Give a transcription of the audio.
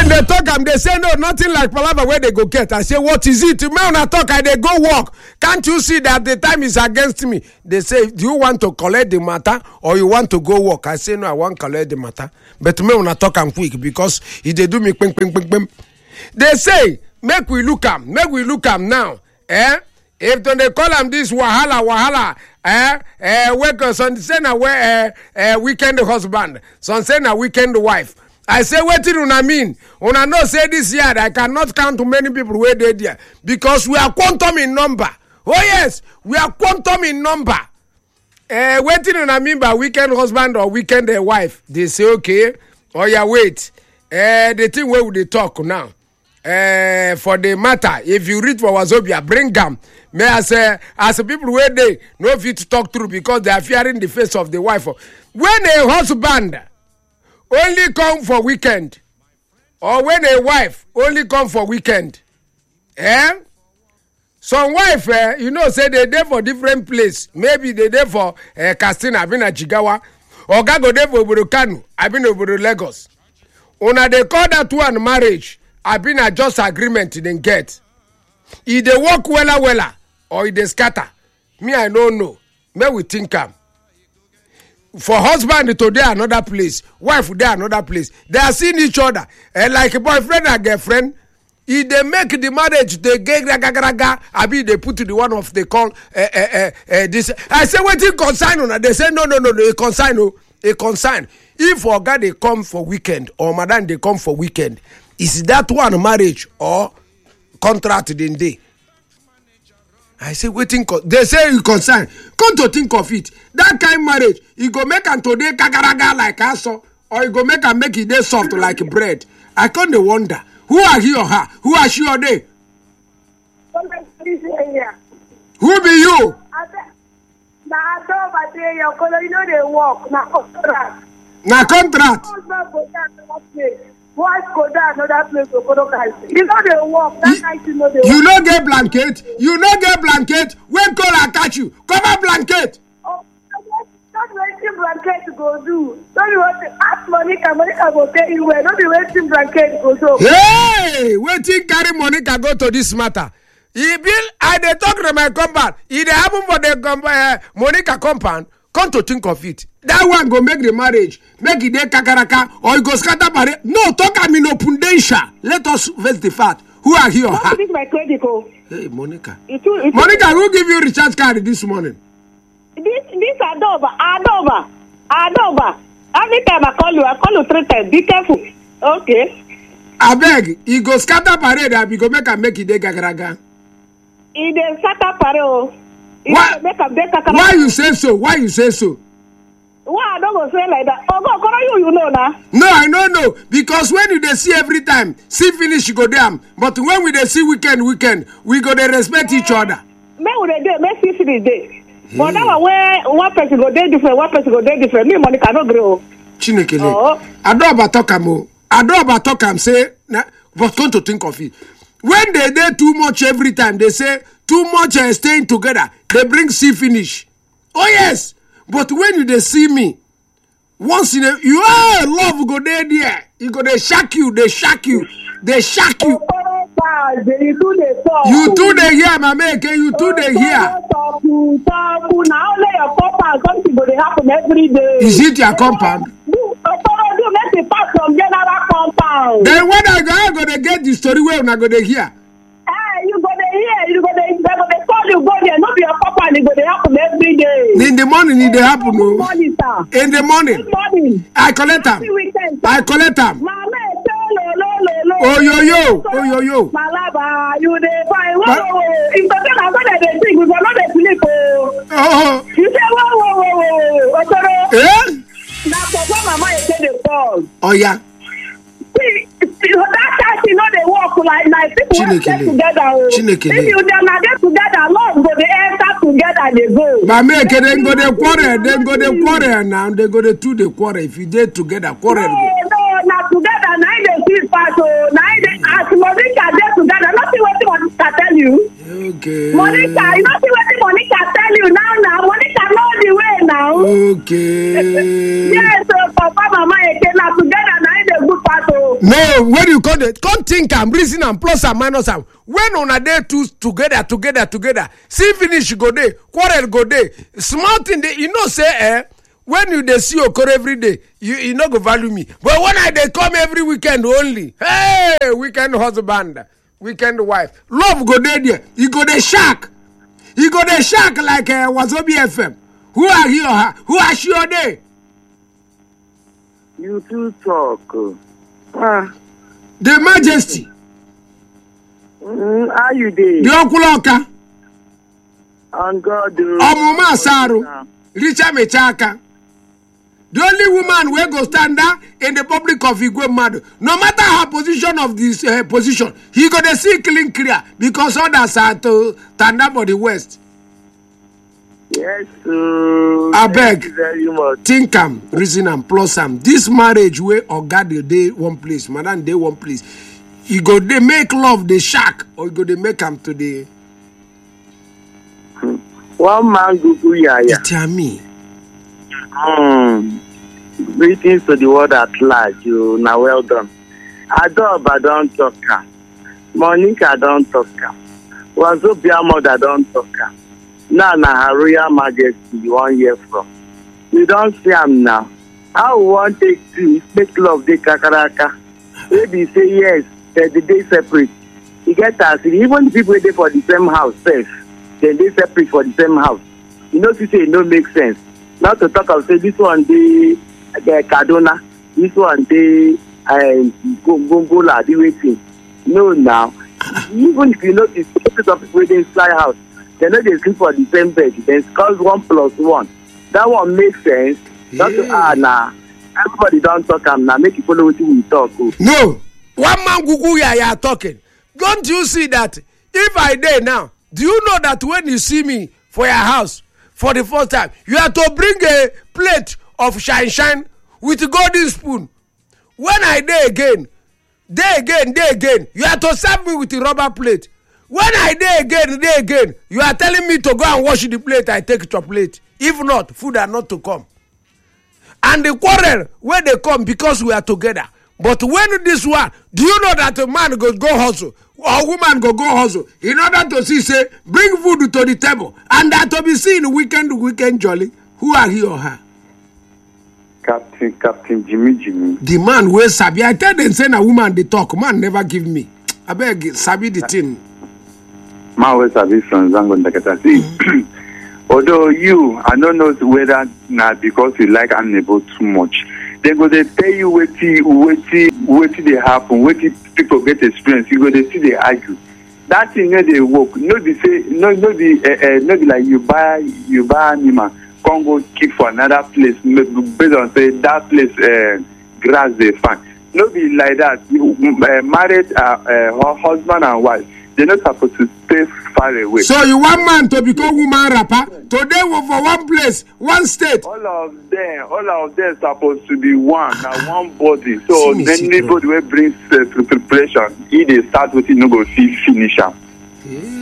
When they talk, they say no, nothing like palava where they go get. I say, what is it? When I talk, they go walk. Can't you see that the time is against me? They say, do you want to collect the matter or you want to go walk? I say, no, I want to collect the matter. But when I talk, I'm quick because if they do me, ping, ping, ping, ping. They say, make we look am now. If they call them this wahala, work some say na weekend husband, some say na weekend wife. I say, what do you mean? Una no say this year, I cannot count too many people where they there because we are quantum in number. Oh yes, we are quantum in number. What do you mean by weekend husband or weekend wife? They say okay. Oh yeah, wait. The thing where would they talk now? For the matter, if you read for Wazobia, bring them. May I say, as people where they no fit to talk through because they are fearing the face of the wife. When a husband only come for weekend, or when a wife only come for weekend, some wife, say they there for different place. Maybe they there for Castina, I've been at Jigawa, or Gago there for Burukanu, I've been over Lagos. Una they call that one marriage. I've been a just agreement they get. If they work wella, or if they scatter, me I don't know. May we think for husband today another place, wife today another place. They are seeing each other. Like a boyfriend and girlfriend. If they make the marriage, they get I mean they put to the one of they call this. I say what it consign on. They say no, a consign. If for God they come for weekend or madam they come for weekend, is that one marriage or contract in day? I say waiting. They say you consign. Come to think of it, that kind of marriage, you go make and today kagaraga like us, or you go make and make it day soft like bread. I can't wonder who are he or her, who are she or they? Who be you? Na contract. Wife go down another place to go to you know they walk. That night you know they walk. You no get blanket. You no get blanket. When cold catch you, cover blanket. Oh, not waiting blanket to go do. Don't you want to ask Monica? Monica will pay you well. Don't be waiting blanket to go do. Hey, waiting carry Monica go to this matter. He bill I they talk to my compound. If they happen for the Monica compound, come to think of it. That one go make the marriage, make it there kakaraka, or you go scatter pare. No, talk I mean opundensha. Let us face the fact. Who are here? This is my credit call. Hey, Monica. Monica, who give you recharge card this morning? This Adoba. Every time I call you 3 times. Be careful. Okay. I beg, you go scatter pare that we go make it there kakaraka. It is scatter pare. Why you say so? Why you say so? Why I don't go say like that? Oh, go, you know now. No, I don't know. Because when they see every time, see finish, you go down. But when we they see weekend, we go they respect each other. Me would they make see finish day. But now when one person go day different, one person go day different. Me Monica no grow. Chinekele. Oh. I don't about talk say, but come to think of it. When they do too much every time, they say too much staying together. They bring see finish. Oh yes. But when they see me, once in a you love go there. You go they shock you. You too they hear, my man. You too they hear. Now let your compound something go they happen every day. Is it your compound? Do make it pass from general compound. Then when I go they get the story where I go they hear. You go there here, they call you go there, not your papa, and they happen every day. In the morning, it happen. Good morning, sir. In the morning. Good morning. I collect them. Mama, oh yo. Malaba, you dey buy. Whoa. If the thing about they think, we not dey sleep. Oh. You say whoa. Eh? Now for mama, you say the call. Oh yeah. See, that time you know they walk like people work get together. If you them not get together, Lord go they enter together they go. But make then go they quarrel now. They go they two the quarrel. If you did together quarrel. No, not together. Now they feel fast. Now they ask Monica they together. Nothing what Monica tell you. Okay. Monica, nothing what Monica tell you now. Monica know the way now. Okay. Yes, Papa, Mama, now together. Now they good part. No, when you come think am, reason am, plus and minus am. When una dey two together, see finish go dey, quarrel go dey, small thing dey, you know say when you dey see okoro every day, you no go value me. But when I dey come every weekend only, hey, weekend husband, weekend wife, love go dey there. You go dey shock. You go dey shock like Wazobi FM. Who are he or her? Who are she or they? You too talk. The Majesty. How you dey? The Okuloka. On God. Omuma Saru. Richard Mechaka. The only woman wey go stand there in the public of Igwe Madu. No matter her position of this position, he go dey see clean clear because others are to stand up for the West. Yes, I beg. thank you very much. Think am, reason am, plus am. This marriage wey oga dey dey one place, madam dey one place. You go dey make love dey shack, or you go dey make am to the. One man gugu yaya. Tell me. Greetings to the world at large. You now well done. Adoba don talk am. Monica don talk am. Wazobia mother don talk am. Now na her Royal Majesty you wan hear from. You don see am now. How we wan take to make love dey kakaraka? Maybe say yes, but the day separate. You get as even the people wey dey for the same house sef, dem dey separate for the same house. You know say e no make sense. Not to talk of say this one dey Kaduna, this one dey Gongola, dey waiting. No now. Even if you notice, some people wey dey inside house, they no dey sleep for the same bed. Dem cause 1+1. That one makes sense. Not to nah. Everybody don talk am now. Make you follow wetin we talk. No, one man gugu yaya talking. Don't you see that? If I dey now, do you know that when you see me for your house for the first time, you have to bring a plate of shine with a golden spoon. When I dey again, you have to serve me with a rubber plate. When I dey again, you are telling me to go and wash the plate. I take your plate. If not, food are not to come. And the quarrel where they come because we are together. But when this one, do you know that a man go hustle or woman go hustle in order to see say bring food to the table and that to be seen weekend jolly? Who are he or her? Captain Jimmy. The man wey sabi. I tell them say na woman dey talk. Man never give me. I beg sabi the thing. Man wey sabi from Zango Ndakata. See, although I don't know whether na because you like Amnebo too much. They go they tell you wetin dey happen, wetin people get experience. You go they see they argue. That thing they work. No be say no be like you buy animal, come go keep for another place based on say that place grass they find. No be like that. You married husband and wife. They're not supposed to stay far away. So you want man to become woman rapper? Today we're for one place, one state. All of them supposed to be one, one body. So anybody will bring preparation. If they start with it, no go finish up.